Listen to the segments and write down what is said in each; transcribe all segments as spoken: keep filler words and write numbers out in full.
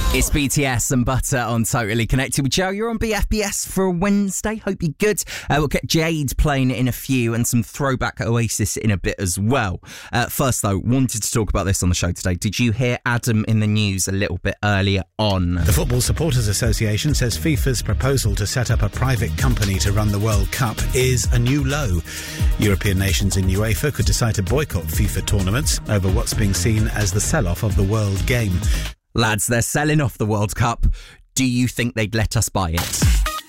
It's B T S and Butter on Totally Connected with Joe. You're on B F B S for a Wednesday. Hope you're good. Uh, we'll get Jade playing in a few and some throwback Oasis in a bit as well. Uh, first, though, wanted to talk about this on the show today. Did you hear Adam in the news a little bit earlier on? The Football Supporters Association says FIFA's proposal to set up a private company to run the World Cup is a new low. European nations in UEFA could decide to boycott FIFA tournaments over what's being seen as the sell-off of the World Game. Lads, they're selling off the World Cup. Do you think they'd let us buy it?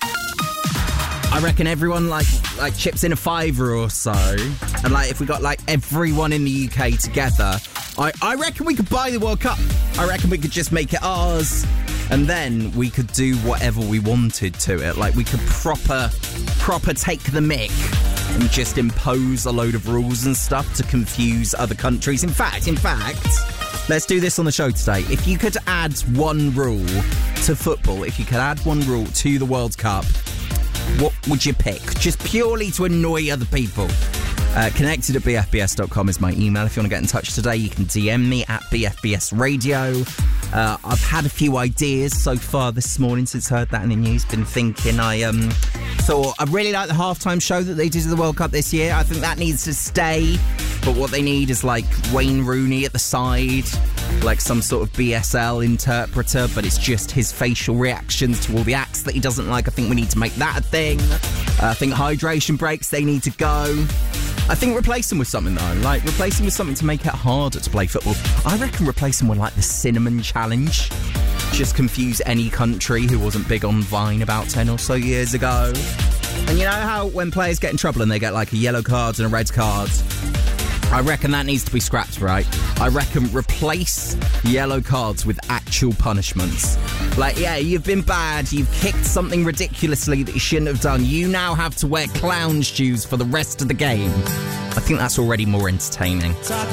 I reckon everyone like like chips in a fiver or so, and like if we got like everyone in the U K together, I, I reckon we could buy the World Cup. I reckon we could just make it ours, and then we could do whatever we wanted to it. Like we could proper proper take the mick and just impose a load of rules and stuff to confuse other countries. In fact, in fact, let's do this on the show today. If you could add one rule to football, if you could add one rule to the World Cup, what would you pick? Just purely to annoy other people. Uh, connected at b f b s dot com is my email. If you want to get in touch today, you can D M me at B F B S Radio. Uh, I've had a few ideas so far this morning since I heard that in the news. Been thinking, I um thought I really like the halftime show that they did at the World Cup this year. I think that needs to stay. But what they need is like Wayne Rooney at the side, like some sort of B S L interpreter, but it's just his facial reactions to all the acts that he doesn't like. I think we need to make that a thing. Uh, I think hydration breaks, they need to go. I think replace them with something though, like replace them with something to make it harder to play football. I reckon replace them with like the cinnamon challenge. Just confuse any country who wasn't big on Vine about ten or so years ago. And you know how when players get in trouble and they get like a yellow card and a red card, I reckon that needs to be scrapped, right? I reckon replace yellow cards with actual punishments. Like, yeah, you've been bad, you've kicked something ridiculously that you shouldn't have done. You now have to wear clown shoes for the rest of the game. I think that's already more entertaining.